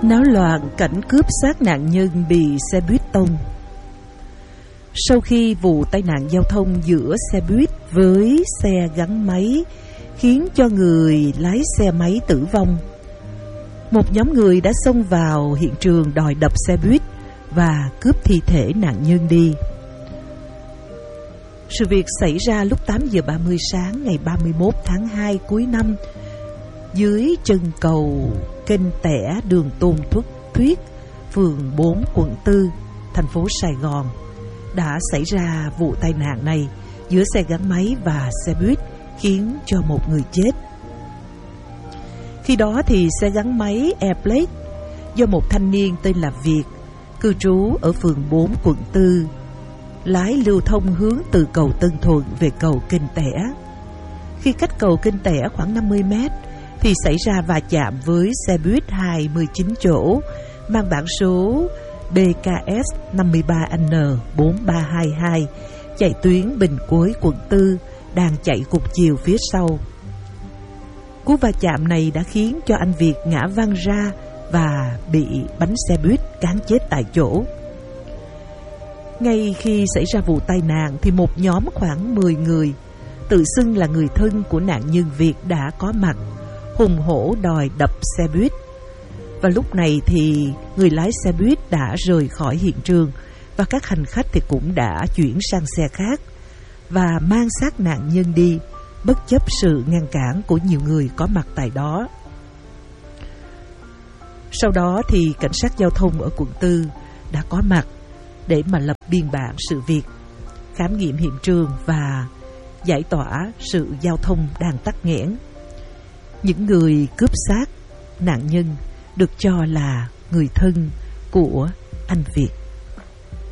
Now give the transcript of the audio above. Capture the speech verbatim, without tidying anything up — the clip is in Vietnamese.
Náo loạn cảnh cướp xác nạn nhân bị xe buýt tông. Sau khi vụ tai nạn giao thông giữa xe buýt với xe gắn máy khiến cho người lái xe máy tử vong, một nhóm người đã xông vào hiện trường đòi đập xe buýt và cướp thi thể nạn nhân đi. Sự việc xảy ra lúc tám giờ ba mươi sáng ngày ba mươi mốt tháng hai cuối năm dưới chân cầu kênh Tẻ, đường Tôn Thất Thuyết, phường bốn, quận tư, thành phố Sài Gòn. Đã xảy ra vụ tai nạn này giữa xe gắn máy và xe buýt khiến cho một người chết. Khi đó thì xe gắn máy Airblade do một thanh niên tên là Việt, cư trú ở phường bốn, quận tư, lái lưu thông hướng từ cầu Tân Thuận về cầu kênh Tẻ. Khi cách cầu kênh Tẻ khoảng năm mươi mét thì xảy ra va chạm với xe buýt hai mươi chín chỗ mang biển số B K S năm ba N bốn ba hai hai chạy tuyến Bình Quế, quận tư, đang chạy cùng chiều phía sau. Cú va chạm này đã khiến cho anh Việt ngã văng ra và bị bánh xe buýt cán chết tại chỗ. Ngay khi xảy ra vụ tai nạn thì một nhóm khoảng mười người tự xưng là người thân của nạn nhân Việt đã có mặt, hùng hổ đòi đập xe buýt. Và lúc này thì người lái xe buýt đã rời khỏi hiện trường và các hành khách thì cũng đã chuyển sang xe khác và mang xác nạn nhân đi, bất chấp sự ngăn cản của nhiều người có mặt tại đó. Sau đó thì cảnh sát giao thông ở quận tư đã có mặt để mà lập biên bản sự việc, khám nghiệm hiện trường và giải tỏa sự giao thông đang tắc nghẽn. Những người cướp xác nạn nhân được cho là người thân của anh Việt.